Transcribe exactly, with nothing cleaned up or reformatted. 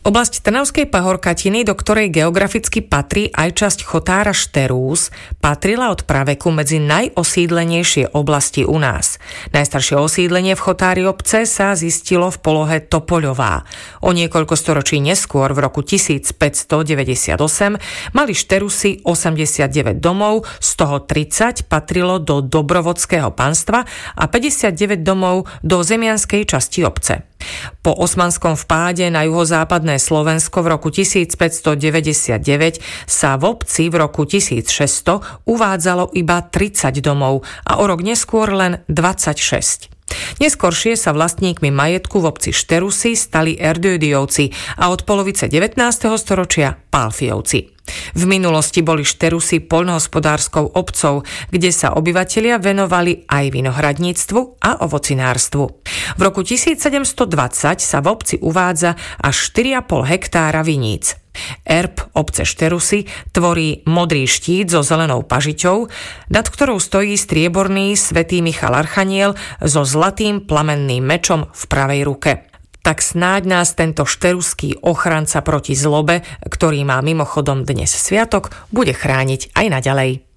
Oblasť Trnavskej pahorkatiny, do ktorej geograficky patrí aj časť Chotára Šterús, patrila od praveku medzi najosídlenejšie oblasti u nás. Najstaršie osídlenie v chotári obce sa zistilo v polohe Topoľová. O niekoľko storočí neskôr, v roku tisícpäťstodeväťdesiatosem, mali Šterusy osemdesiatdeväť domov, z toho tridsať patrilo do Dobrovodského panstva a päťdesiatdeväť domov do zemianskej časti obce. Po osmanskom vpáde na juhozápadné Slovensko v roku tisícpäťstodeväťdesiatdeväť sa v obci v roku tisícšesťsto uvádzalo iba tridsať domov a o rok neskôr len dvadsaťšesť. Neskôršie sa vlastníkmi majetku v obci Šterusy stali Erdődyovci a od polovice devätnásteho storočia Pálfiovci. V minulosti boli Šterusy poľnohospodárskou obcou, kde sa obyvatelia venovali aj vinohradníctvu a ovocinárstvu. V roku tisícsedemstodvadsať sa v obci uvádza až štyri a pol hektára viníc. Erb obce Šterusy tvorí modrý štít so zelenou pažiťou, nad ktorou stojí strieborný svätý Michal Archaniel so zlatým plamenným mečom v pravej ruke. Tak snáď nás tento šteruský ochranca proti zlobe, ktorý má mimochodom dnes sviatok, bude chrániť aj naďalej.